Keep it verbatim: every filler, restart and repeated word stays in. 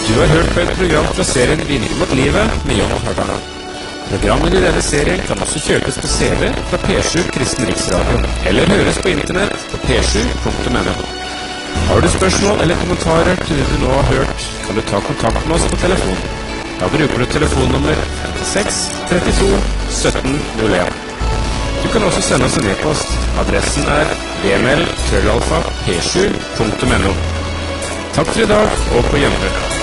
Du har hørt på et program fra serien Vinner mot livet med John Hartmann. Programmet i denne serien kan også kjøpes på C D fra P sju Kristen Riksradio, eller høres på internett på p sju punktum n o. Har du spørsmål eller kommentarer til det du nå har hørt, kan du ta kontakt med oss på telefon. Da bruker du telefonnummer femtiseks trettito sytten null en. Du kan også sende oss en e-post. Adressen er vml krøllalfa p sju punktum n o. Takk for i dag, og på gjenhør.